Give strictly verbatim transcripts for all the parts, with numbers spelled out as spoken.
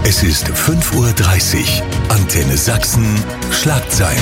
Es ist fünf Uhr dreißig. Antenne Sachsen, Schlagzeilen.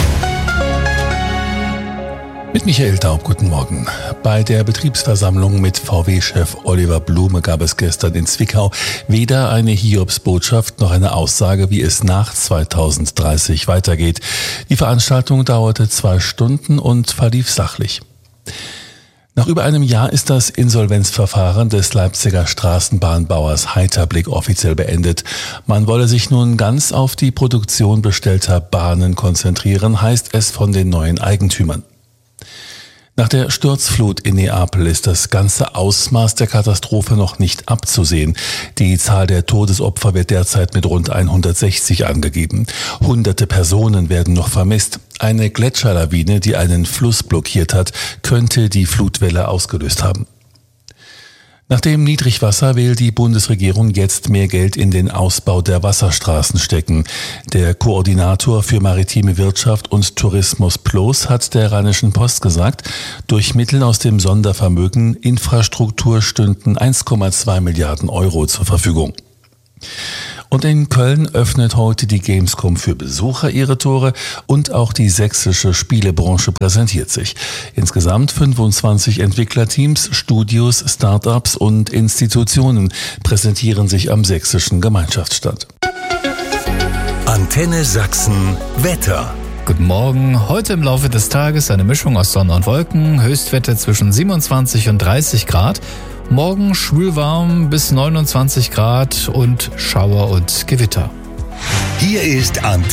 Mit Michael Daub, guten Morgen. Bei der Betriebsversammlung mit V W-Chef Oliver Blume gab es gestern in Zwickau weder eine Hiobsbotschaft noch eine Aussage, wie es nach zweitausenddreißig weitergeht. Die Veranstaltung dauerte zwei Stunden und verlief sachlich. Nach über einem Jahr ist das Insolvenzverfahren des Leipziger Straßenbahnbauers Heiterblick offiziell beendet. Man wolle sich nun ganz auf die Produktion bestellter Bahnen konzentrieren, heißt es von den neuen Eigentümern. Nach der Sturzflut in Neapel ist das ganze Ausmaß der Katastrophe noch nicht abzusehen. Die Zahl der Todesopfer wird derzeit mit rund hundertsechzig angegeben. Hunderte Personen werden noch vermisst. Eine Gletscherlawine, die einen Fluss blockiert hat, könnte die Flutwelle ausgelöst haben. Nach dem Niedrigwasser will die Bundesregierung jetzt mehr Geld in den Ausbau der Wasserstraßen stecken. Der Koordinator für maritime Wirtschaft und Tourismus Plus hat der Rheinischen Post gesagt, durch Mittel aus dem Sondervermögen Infrastruktur stünden eins Komma zwei Milliarden Euro zur Verfügung. Und in Köln öffnet heute die Gamescom für Besucher ihre Tore und auch die sächsische Spielebranche präsentiert sich. Insgesamt fünfundzwanzig Entwicklerteams, Studios, Start-ups und Institutionen präsentieren sich am sächsischen Gemeinschaftsstand. Antenne Sachsen Wetter. Guten Morgen. Heute im Laufe des Tages eine Mischung aus Sonne und Wolken. Höchstwerte zwischen siebenundzwanzig und dreißig Grad. Morgen schwülwarm bis neunundzwanzig Grad und Schauer und Gewitter. Hier ist Antenne.